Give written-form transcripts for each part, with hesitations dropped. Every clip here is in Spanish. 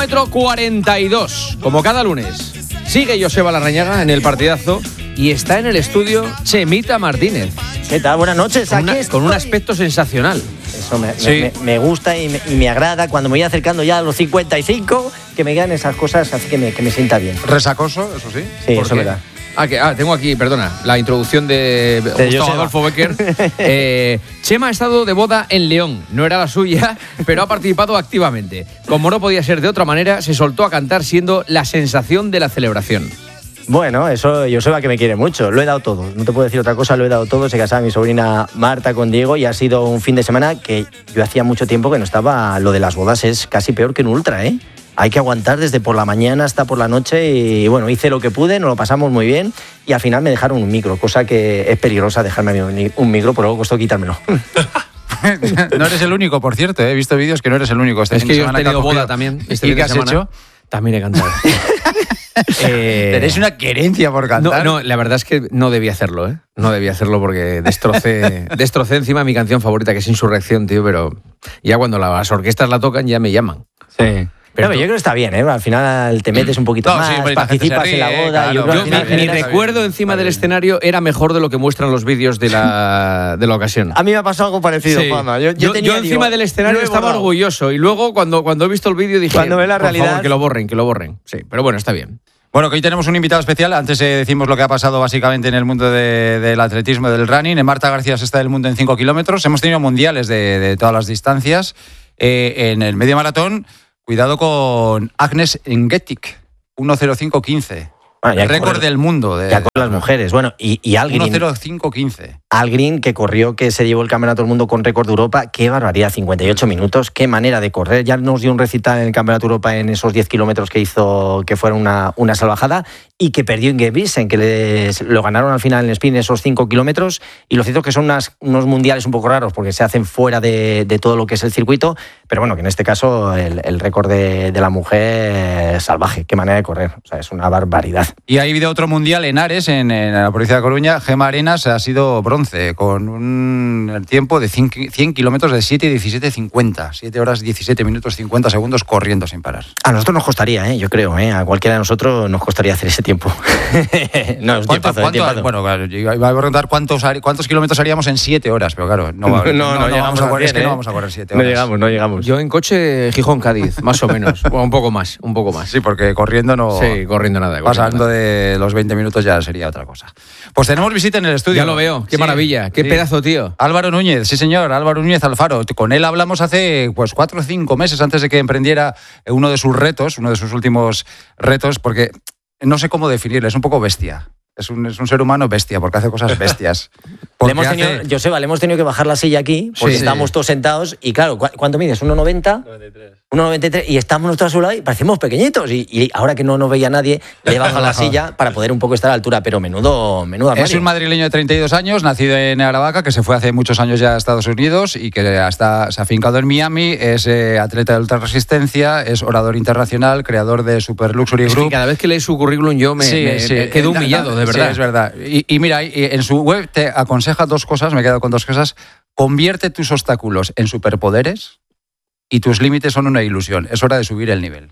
kilómetro 42, como cada lunes. Sigue Joseba Larrañaga en el partidazo y está en el estudio Chemita Martínez. ¿Qué tal? Buenas noches. Con un aspecto sensacional. Eso me gusta y me agrada cuando me voy acercando ya a los 55, que me quedan esas cosas, así que me sienta bien. ¿Resacoso, eso sí? Sí, eso es verdad. Tengo aquí, perdona, la introducción de Gustavo Adolfo Becker. Chema ha estado de boda en León. No era la suya, pero ha participado activamente. Como no podía ser de otra manera, se soltó a cantar siendo la sensación de la celebración. Bueno, eso Joseba, que me quiere mucho. Lo he dado todo. No te puedo decir otra cosa, lo he dado todo. Se casaba mi sobrina Marta con Diego y ha sido un fin de semana que yo hacía mucho tiempo que no estaba. Lo de las bodas es casi peor que un ultra, ¿eh? Hay que aguantar desde por la mañana hasta por la noche y bueno, hice lo que pude, nos lo pasamos muy bien y al final me dejaron un micro, cosa que es peligrosa dejarme un micro, pero luego costó quitármelo. No eres el único, por cierto, he visto vídeos que no eres el único. Es que yo he tenido boda también. ¿Y qué has hecho? También he cantado. Tenéis una querencia por cantar. No, la verdad es que no debía hacerlo, ¿eh? No debía hacerlo porque destrocé encima mi canción favorita, que es Insurrección, tío, pero ya cuando las orquestas la tocan ya me llaman. Sí. Pero yo creo que está bien, ¿eh? Al final te metes un poquito más, participas en la boda. Claro. Mi recuerdo encima del escenario era mejor de lo que muestran los vídeos de la ocasión. A mí me ha pasado algo parecido, sí. Juanma. Yo encima del escenario estaba orgulloso y luego cuando he visto el vídeo dije, cuando ve la realidad, por favor, que lo borren. Sí, pero bueno, está bien. Bueno, que hoy tenemos un invitado especial. Antes decimos lo que ha pasado básicamente en el mundo del atletismo, del running. Marta García está del mundo en 5 kilómetros. Hemos tenido mundiales de todas las distancias. En el medio maratón, cuidado con Agnes Engetik, 1:05:15. El récord del mundo. Ya con las mujeres. Bueno, y Algrín. 1:05:15. Algrín, que se llevó el campeonato del mundo con récord de Europa. Qué barbaridad, 58 minutos. Qué manera de correr. Ya nos dio un recital en el campeonato de Europa en esos 10 kilómetros que hizo, que fueron una salvajada. Y que perdió Ingebrigtsen, que lo ganaron al final en el sprint esos 5 kilómetros. Y lo cierto es que son unos mundiales un poco raros porque se hacen fuera de todo lo que es el circuito. Pero bueno, que en este caso el récord de la mujer es salvaje. Qué manera de correr. O sea, es una barbaridad. Y ha habido otro mundial en Ares, en la provincia de Coruña. Gemma Arenas ha sido bronce con un tiempo de 100 kilómetros de 7:17:50. 7 horas 17 minutos 50 segundos corriendo sin parar. A nosotros nos costaría, yo creo. A cualquiera de nosotros nos costaría hacer ese tiempo. No, es tiempazo. Bueno, claro, yo iba a preguntar cuántos kilómetros haríamos en 7 horas, pero claro, no llegamos a correr. Es que no vamos a correr 7 horas. No llegamos. Yo en coche Gijón-Cádiz, más o menos. Bueno, un poco más. Sí, porque corriendo no. Sí, corriendo nada. Pasando de los 20 minutos ya sería otra cosa. Pues tenemos visita en el estudio. Ya lo veo, qué maravilla, qué pedazo, tío. Álvaro Núñez, sí señor, Álvaro Núñez Alfaro. Con él hablamos hace 4 o 5 meses antes de que emprendiera uno de sus últimos retos, porque no sé cómo definirle, es un poco bestia. Es un ser humano bestia, porque hace cosas bestias. Joseba, le hemos tenido que bajar la silla aquí, porque estábamos todos sentados, y claro, ¿cuánto mides? ¿1,90? 1,93, y estamos nosotros a su lado y parecemos pequeñitos, y ahora que no nos veía nadie, le he bajado la silla para poder un poco estar a la altura, pero menudo armario. Es un madrileño de 32 años, nacido en Aravaca, que se fue hace muchos años ya a Estados Unidos y que se ha afincado en Miami, es atleta de ultrarresistencia, es orador internacional, creador de Super Luxury Group. Es que cada vez que lees su currículum yo me quedo humillado, de verdad. Sí, es verdad. Y mira, en su web te aconseja 2 cosas, me he quedado con 2 cosas. Convierte tus obstáculos en superpoderes y tus límites son una ilusión. Es hora de subir el nivel.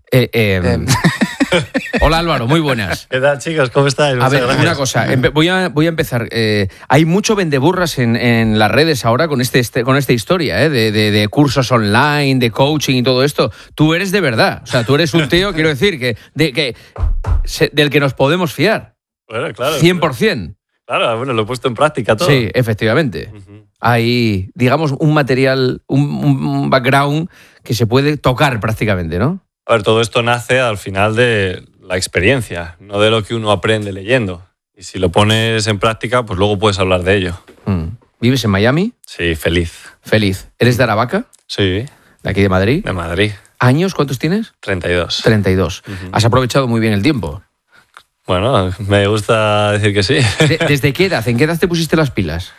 Hola Álvaro, muy buenas. ¿Qué tal, chicos? ¿Cómo estáis? A ver, una cosa, voy a empezar. Hay mucho vendeburras en las redes ahora con esta historia, de cursos online, de coaching y todo esto. Tú eres de verdad, o sea, tú eres un tío, quiero decir, del que nos podemos fiar. Bueno, claro. 100%. Claro, bueno, lo he puesto en práctica todo. Sí, efectivamente. Hay, digamos, un material, un background que se puede tocar prácticamente, ¿no? A ver, todo esto nace al final de la experiencia, no de lo que uno aprende leyendo. Y si lo pones en práctica, pues luego puedes hablar de ello. ¿Vives en Miami? Sí, feliz. Feliz. ¿Eres de Aravaca? Sí. ¿De aquí de Madrid? De Madrid. ¿Años? ¿Cuántos tienes? 32. 32. Has aprovechado muy bien el tiempo. Bueno, me gusta decir que sí. ¿Desde qué edad? ¿En qué edad te pusiste las pilas?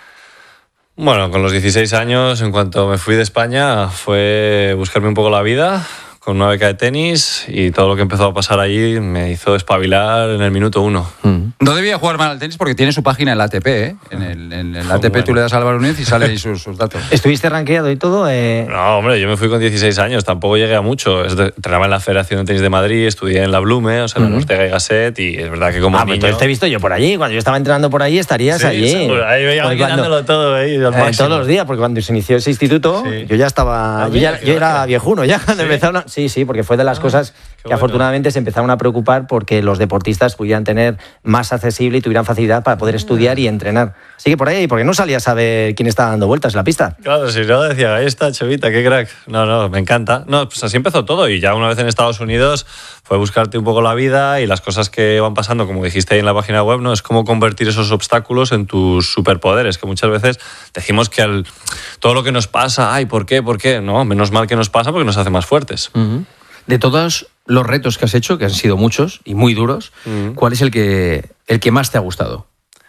Bueno, con los 16 años, en cuanto me fui de España, fue buscarme un poco la vida. con una beca de tenis y todo lo que empezó a pasar allí me hizo espabilar en el minuto 1. No debía jugar mal al tenis porque tiene su página en la ATP, ¿eh? En el ATP bueno. Tú le das a Álvaro Núñez y sale ahí sus datos. ¿Estuviste rankeado y todo? No, hombre, yo me fui con 16 años, tampoco llegué a mucho. Entrenaba en la Federación de Tenis de Madrid, estudié en la Blume, o sea, en la Ortega y Gasset, y es verdad que como niño... Pues te he visto yo por allí, cuando yo estaba entrenando por allí estarías allí. Seguro. Ahí veía ganándolo todo, todos los días, porque cuando se inició ese instituto, yo ya estaba... Yo era viejuno ya, cuando empezaron... Sí, porque fue de las cosas que afortunadamente se empezaron a preocupar porque los deportistas pudieran tener más accesible y tuvieran facilidad para poder estudiar y entrenar. Así que por ahí, porque no salías a ver quién estaba dando vueltas en la pista. Claro, si no decía, ahí está Chevita, qué crack. No, me encanta. No, pues así empezó todo y ya una vez en Estados Unidos fue buscarte un poco la vida y las cosas que van pasando, como dijiste ahí en la página web, ¿no? Es como convertir esos obstáculos en tus superpoderes, que muchas veces decimos que todo lo que nos pasa, ay, ¿por qué? No, menos mal que nos pasa porque nos hace más fuertes. De todos los retos que has hecho, que han sido muchos y muy duros, ¿cuál es el que más te ha gustado?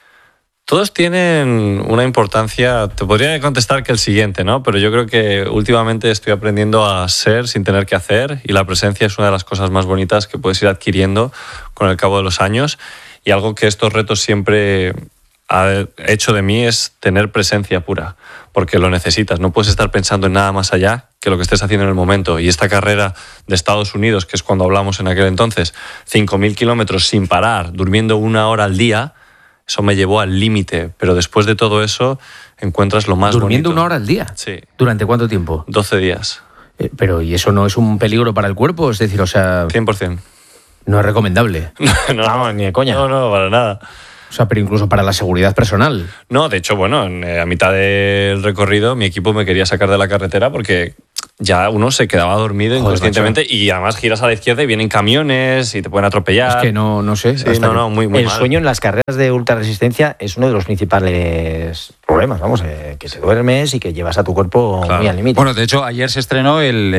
Todos tienen una importancia, te podría contestar que el siguiente, ¿no? Pero yo creo que últimamente estoy aprendiendo a ser sin tener que hacer y la presencia es una de las cosas más bonitas que puedes ir adquiriendo con el cabo de los años y algo que estos retos siempre ha hecho de mí es tener presencia pura, porque lo necesitas, no puedes estar pensando en nada más allá que lo que estés haciendo en el momento. Y esta carrera de Estados Unidos, que es cuando hablamos en aquel entonces, 5.000 kilómetros sin parar, durmiendo 1 hora al día, eso me llevó al límite, pero después de todo eso encuentras lo más ¿Durmiendo bonito. 1 hora al día? Sí. ¿Durante cuánto tiempo? 12 días. Pero, ¿y eso no es un peligro para el cuerpo? Es decir, o sea... 100%. No es recomendable. No, ni de coña. No, para nada. O sea, pero incluso para la seguridad personal. No, de hecho, bueno, a mitad del recorrido mi equipo me quería sacar de la carretera porque ya uno se quedaba dormido inconscientemente y además giras a la izquierda y vienen camiones y te pueden atropellar. Es que no sé. Sí, muy el mal. sueño en las carreras de ultrarresistencia es uno de los principales problemas, vamos, que te duermes y que llevas a tu cuerpo muy al límite. Bueno, de hecho, ayer se estrenó el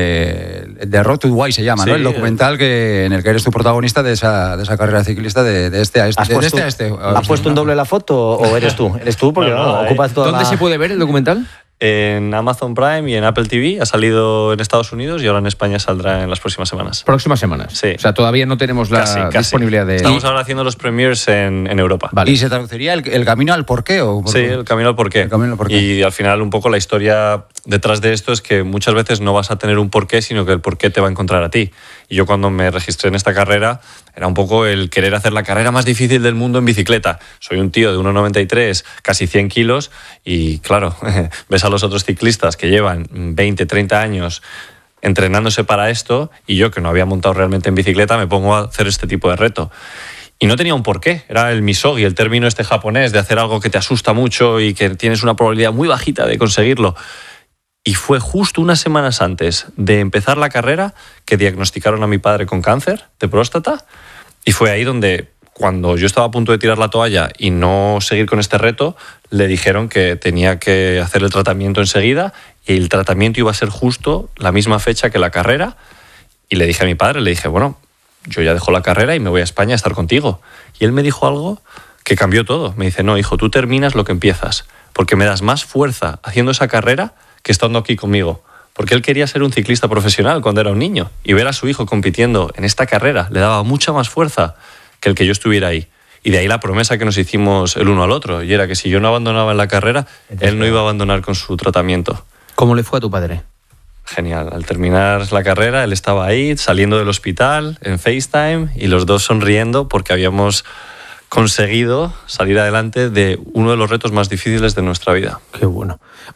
The Road to Dubai, se llama, ¿no? El documental en el que eres tu protagonista de esa carrera ciclista de este a este. ¿Has puesto un doble la foto o eres tú? ¿Eres tú? Porque ocupas toda ¿Dónde se puede ver el documental? En Amazon Prime y en Apple TV. Ha salido en Estados Unidos y ahora en España saldrá en las próximas semanas. ¿Próximas semanas? Sí. O sea, todavía no tenemos la disponibilidad de... Estamos ahora haciendo los premiers en Europa. Vale. ¿Y se traduciría el camino al porqué? Sí, el camino al porqué. Y al final un poco la historia detrás de esto es que muchas veces no vas a tener un porqué, sino que el porqué te va a encontrar a ti. Y yo cuando me registré en esta carrera era un poco el querer hacer la carrera más difícil del mundo en bicicleta. Soy un tío de 1,93, casi 100 kilos y claro, ves a los otros ciclistas que llevan 20, 30 años entrenándose para esto y yo que no había montado realmente en bicicleta me pongo a hacer este tipo de reto. Y no tenía un porqué, era el misogi, el término este japonés de hacer algo que te asusta mucho y que tienes una probabilidad muy bajita de conseguirlo. Y fue justo unas semanas antes de empezar la carrera que diagnosticaron a mi padre con cáncer de próstata y fue ahí donde cuando yo estaba a punto de tirar la toalla y no seguir con este reto, le dijeron que tenía que hacer el tratamiento enseguida y el tratamiento iba a ser justo la misma fecha que la carrera y le dije a mi padre, le dije, bueno, yo ya dejo la carrera y me voy a España a estar contigo. Y él me dijo algo que cambió todo. Me dice, no, hijo, tú terminas lo que empiezas porque me das más fuerza haciendo esa carrera que estando aquí conmigo. Porque él quería ser un ciclista profesional cuando era un niño y ver a su hijo compitiendo en esta carrera le daba mucha más fuerza que el que yo estuviera ahí. Y de ahí la promesa que nos hicimos el uno al otro. Y era que si yo no abandonaba en la carrera, él no iba a abandonar con su tratamiento. ¿Cómo le fue a tu padre? Genial. Al terminar la carrera, él estaba ahí, saliendo del hospital, en FaceTime, y los dos sonriendo porque habíamos conseguido salir adelante de uno de los retos más difíciles de nuestra vida. Qué bueno.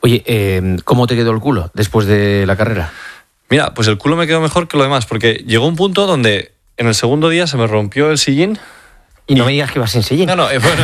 Oye, ¿cómo te quedó el culo después de la carrera? Mira, pues el culo me quedó mejor que lo demás, porque llegó un punto donde en el segundo día se me rompió el sillín. Y no me digas que vas sin sillín. No, bueno.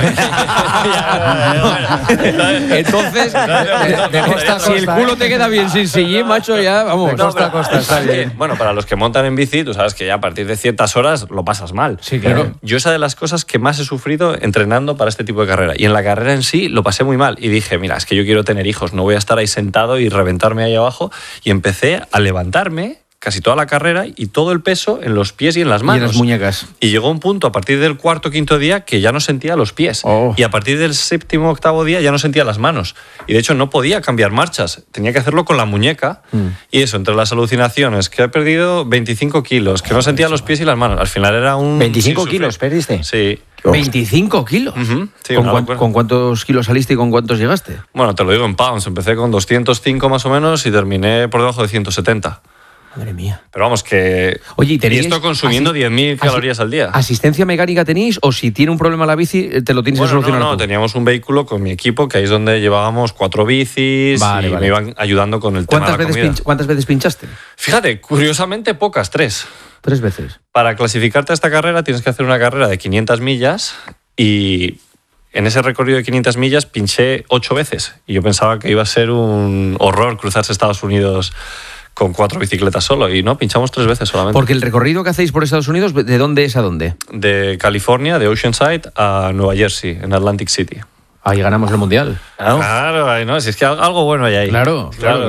Entonces, si el culo te queda bien sin sillín, macho, ya vamos. Costa a costa, está bien. Bueno, para los que montan en bici, tú sabes que ya a partir de ciertas horas lo pasas mal. Sí, claro. Yo esa de las cosas que más he sufrido entrenando para este tipo de carrera. Y en la carrera en sí lo pasé muy mal. Y dije, mira, es que yo quiero tener hijos, no voy a estar ahí sentado y reventarme ahí abajo. Y empecé a levantarme casi toda la carrera y todo el peso en los pies y en las manos. Y en las muñecas. Y llegó un punto a partir del cuarto o quinto día que ya no sentía los pies. Y a partir del séptimo o octavo día ya no sentía las manos. Y de hecho no podía cambiar marchas. Tenía que hacerlo con la muñeca. Y eso, entre las alucinaciones, que he perdido 25 kilos, que no sentía los pies y las manos. Al final era un... ¿25 kilos perdiste? Sí. ¿25 kilos? Sí, ¿Con cuántos kilos saliste y con cuántos llegaste? Bueno, te lo digo en pounds. Empecé con 205 más o menos y terminé por debajo de 170. Madre mía. Pero vamos, que... Oye, y esto consumiendo 10.000 calorías al día. ¿Asistencia mecánica tenéis o si tiene un problema la bici te lo tienes que solucionar? No, teníamos un vehículo con mi equipo que ahí es donde llevábamos 4 bicis y me iban ayudando con el tema de la comida. ¿Cuántas veces pinchaste? Fíjate, curiosamente pocas, 3. 3 veces. Para clasificarte a esta carrera tienes que hacer una carrera de 500 millas y en ese recorrido de 500 millas pinché 8 veces. Y yo pensaba que iba a ser un horror cruzarse Estados Unidos con 4 bicicletas solo y no, pinchamos 3 veces solamente. Porque el recorrido que hacéis por Estados Unidos, ¿de dónde es a dónde? De California, de Oceanside a Nueva Jersey, en Atlantic City. Ahí ganamos el Mundial. Claro, no, si es que algo bueno hay ahí. Claro.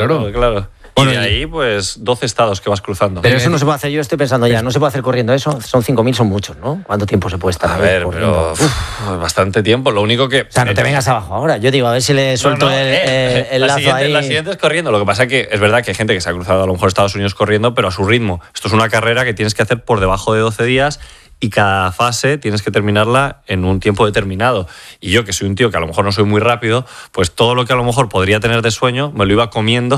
Bueno, y de ahí, pues, 12 estados que vas cruzando. Pero eso no se puede hacer, yo estoy pensando ya, no se puede hacer corriendo eso. Son 5.000, son muchos, ¿no? ¿Cuánto tiempo se puede estar A ahí ver, corriendo? pero bastante tiempo. Lo único que... O sea, no te vengas abajo ahora. Yo digo, a ver si le suelto el lazo ahí. La siguiente es corriendo. Lo que pasa es que es verdad que hay gente que se ha cruzado a lo mejor Estados Unidos corriendo, pero a su ritmo. Esto es una carrera que tienes que hacer por debajo de 12 días y cada fase tienes que terminarla en un tiempo determinado. Y yo, que soy un tío que a lo mejor no soy muy rápido, pues todo lo que a lo mejor podría tener de sueño me lo iba comiendo.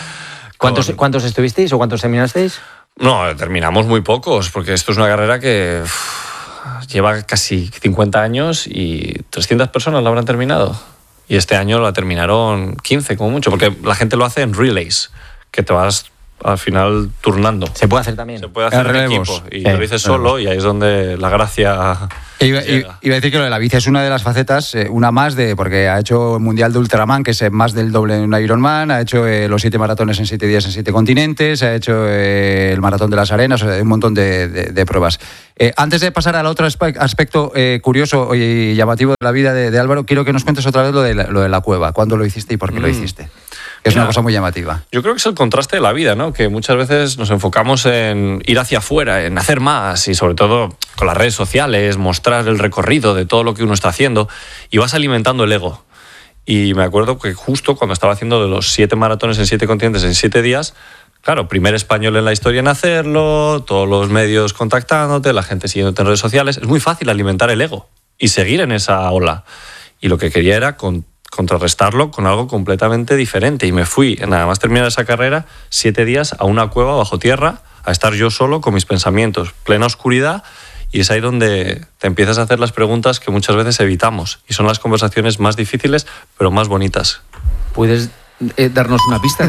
¿Cuántos estuvisteis o cuántos terminasteis? No, terminamos muy pocos, porque esto es una carrera que lleva casi 50 años y 300 personas la habrán terminado. Y este año la terminaron 15 como mucho, porque la gente lo hace en relays, que te vas al final turnando. Se puede hacer también. Se puede hacer en equipo y lo dices solo y ahí es donde la gracia... Iba a decir que lo de la bici es una de las facetas, una más porque ha hecho el Mundial de Ultraman, que es más del doble en un Ironman, ha hecho los 7 maratones en 7 días en 7 continentes, ha hecho el Maratón de las Arenas, o sea, un montón de pruebas. Antes de pasar al otro aspecto curioso y llamativo de la vida de Álvaro, quiero que nos cuentes otra vez lo de la cueva. ¿Cuándo lo hiciste y por qué lo hiciste? Es una cosa muy llamativa. Yo creo que es el contraste de la vida, ¿no? Que muchas veces nos enfocamos en ir hacia afuera, en hacer más y sobre todo con las redes sociales, mostrar el recorrido de todo lo que uno está haciendo y vas alimentando el ego. Y me acuerdo que justo cuando estaba haciendo de los 7 maratones en 7 continentes en 7 días, claro, primer español en la historia en hacerlo, todos los medios contactándote, la gente siguiéndote en redes sociales, es muy fácil alimentar el ego y seguir en esa ola. Y lo que quería era contrarrestarlo con algo completamente diferente. Y me fui, nada más terminar esa carrera, 7 días a una cueva bajo tierra, a estar yo solo con mis pensamientos, plena oscuridad, y es ahí donde te empiezas a hacer las preguntas que muchas veces evitamos. Y son las conversaciones más difíciles, pero más bonitas. ¿Puedes darnos una pista?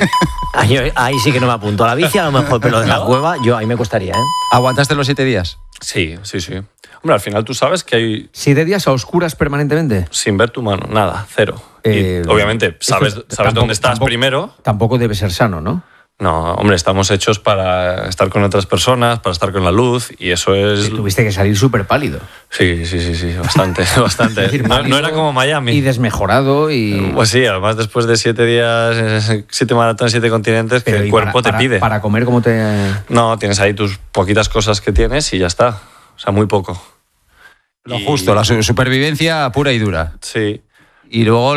Ahí sí que no me apunto a la bici, a lo mejor, pero de la cueva, ahí me costaría, ¿eh? ¿Aguantaste los 7 días? Sí. Hombre, al final tú sabes que hay... 7 días a oscuras permanentemente. Sin ver tu mano, nada, cero. Y obviamente sabes dónde estás primero. Tampoco debe ser sano, ¿no? No, hombre, estamos hechos para estar con otras personas, para estar con la luz, y eso es... Tuviste que salir súper pálido. Sí, bastante. Es decir, no era como Miami. Y desmejorado y... Pues sí, además después de 7 días, 7 maratones, 7 continentes, que el cuerpo te pide. Para comer, ¿cómo te...? No, tienes ahí tus poquitas cosas que tienes y ya está. O sea, muy poco. Lo justo, la supervivencia pura y dura. Sí. Y luego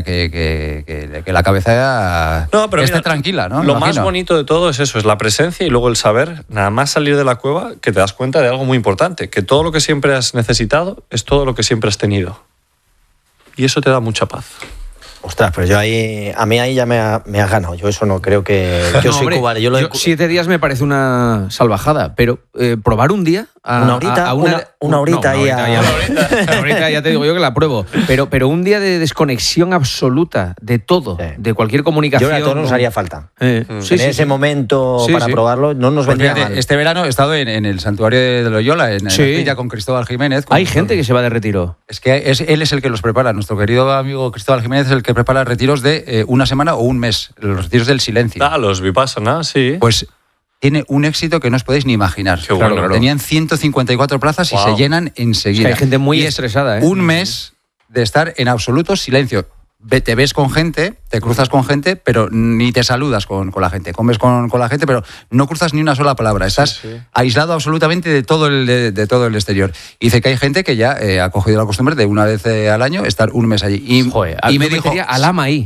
que la cabeza esté tranquila, ¿no? Lo más bonito de todo es eso, es la presencia y luego el saber, nada más salir de la cueva, que te das cuenta de algo muy importante, que todo lo que siempre has necesitado es todo lo que siempre has tenido. Y eso te da mucha paz. Ostras, pero a mí ahí ya me has ganado. Yo eso no creo que... Yo soy cubano. 7 días me parece una salvajada, pero probar un día... Una horita ya te digo yo que la pruebo. Pero un día de desconexión absoluta de todo, de cualquier comunicación... Yo creo que a todos nos haría falta. En ese momento para proberlo no nos vendría mal. Este verano he estado en el santuario de Loyola, en la villa con Cristóbal Jiménez. Hay gente que se va de retiro. Es que él es el que los prepara. Nuestro querido amigo Cristóbal Jiménez es el que prepara retiros de una semana o un mes, los retiros del silencio. Los Vipassana, sí. Pues tiene un éxito que no os podéis ni imaginar. Qué bueno. Claro. Tenían 154 plazas y se llenan enseguida. Es que hay gente muy estresada, ¿eh? Un mes de estar en absoluto silencio. te ves con gente, te cruzas con gente, pero ni te saludas con la gente. Comes con la gente, pero no cruzas ni una sola palabra. Estás aislado absolutamente de todo el exterior. Y dice que hay gente que ya ha cogido la costumbre de una vez al año estar un mes allí. Y me dijo, al ama ahí.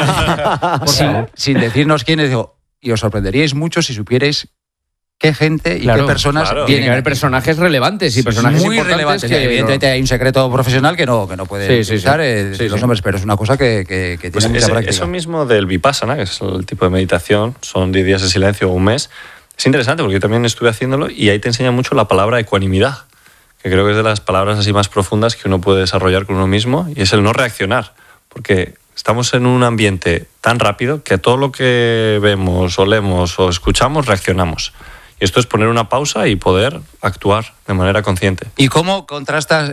Sin decirnos quiénes, digo, y os sorprenderíais mucho si supierais qué gente y qué personas tienen vienen. que haber personajes relevantes y personajes muy importantes relevantes. Evidentemente hay un secreto profesional que no puede utilizar los nombres, pero es una cosa que tiene pues mucha práctica. Eso mismo del Vipassana, que es el tipo de meditación, son 10 días de silencio o un mes, es interesante porque yo también estuve haciéndolo y ahí te enseña mucho la palabra ecuanimidad, que creo que es de las palabras así más profundas que uno puede desarrollar con uno mismo, y es el no reaccionar, porque estamos en un ambiente tan rápido que a todo lo que vemos, olemos o escuchamos reaccionamos. Y esto es poner una pausa y poder actuar de manera consciente. ¿Y cómo contrastas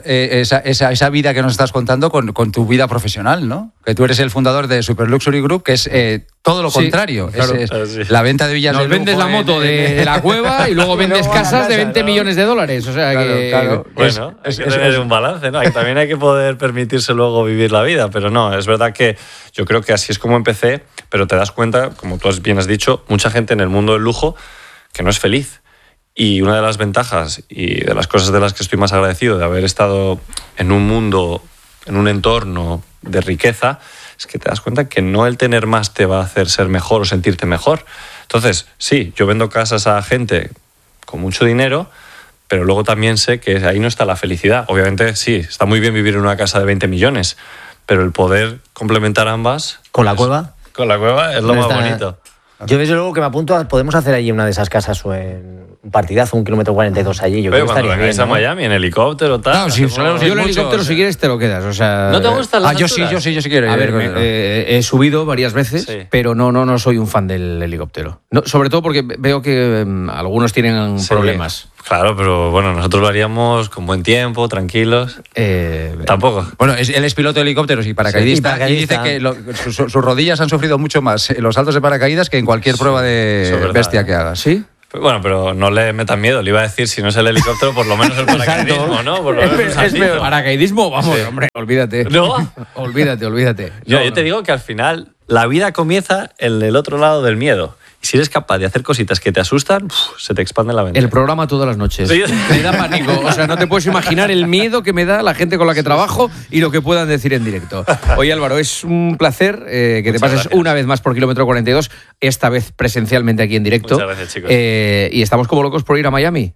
esa vida que nos estás contando con tu vida profesional, ¿no? Que tú eres el fundador de Super Luxury Group, que es todo lo contrario. Claro. Es la venta de villas Nos de lujo. vendes la moto de la cueva y luego vendes casas de 20 millones de dólares. O sea que... Claro. Bueno, hay que tener un balance, ¿no? También hay que poder permitirse luego vivir la vida, pero no, es verdad que yo creo que así es como empecé, pero te das cuenta, como tú bien has dicho, mucha gente en el mundo del lujo que no es feliz. Y una de las ventajas y de las cosas de las que estoy más agradecido de haber estado en un mundo, en un entorno de riqueza, es que te das cuenta que no el tener más te va a hacer ser mejor o sentirte mejor. Entonces, sí, yo vendo casas a gente con mucho dinero, pero luego también sé que ahí no está la felicidad. Obviamente, sí, está muy bien vivir en una casa de 20 millones, pero el poder complementar ambas... ¿Con la cueva? Con la cueva es lo más bonito. Yo desde luego que me apunto, podemos hacer allí una de esas casas o en un partidazo, 1,42 kilómetros allí. Yo creo que cuando estaría vengáis bien, a Miami en helicóptero, tal. Claro, sí, Yo el helicóptero, si quieres, te lo quedas. O sea, ¿No te gustan las alturas? Yo sí quiero. A ver, he subido varias veces, pero no soy un fan del helicóptero. No, sobre todo porque veo que algunos tienen problemas. Claro, pero bueno, nosotros lo haríamos con buen tiempo, tranquilos. Tampoco. Bueno, él es piloto de helicópteros y paracaidista. Y dice que sus rodillas han sufrido mucho más en los saltos de paracaídas que en cualquier prueba de bestia que haga. ¿Sí? Bueno, pero no le metan miedo. Le iba a decir, si no es el helicóptero, por lo menos el paracaidismo, ¿no? Por lo menos es peor. Paracaidismo, vamos, hombre, olvídate. ¿No? Olvídate. Yo te digo que al final la vida comienza en el otro lado del miedo. Y si eres capaz de hacer cositas que te asustan, se te expande la mente. El programa todas las noches. Sí. Me da pánico. O sea, no te puedes imaginar el miedo que me da la gente con la que trabajo y lo que puedan decir en directo. Oye, Álvaro, es un placer que te pases gracias. Una vez más por Kilómetro 42, esta vez presencialmente aquí en directo. Muchas gracias, chicos. Y estamos como locos por ir a Miami,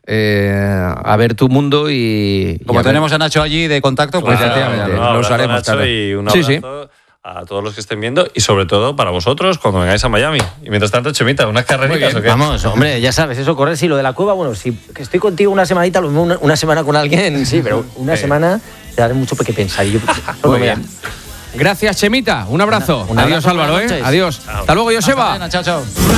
a ver tu mundo y... Como tenemos a Nacho allí de contacto, pues efectivamente lo usaremos. Nacho, claro. Y un abrazo a todos los que estén viendo y sobre todo para vosotros cuando vengáis a Miami. Y mientras tanto, Chemita, ¿unas carreritas o qué? Vamos, hombre, ya sabes, eso correr, sí, lo de la cueva, bueno, si que estoy contigo una semanita, lo mismo una semana con alguien, sí, pero una semana te daré mucho que pensar. Y yo, muy bien. Gracias, Chemita, un abrazo. Adiós, Álvaro, Adiós. Hasta luego, Joseba. Chao.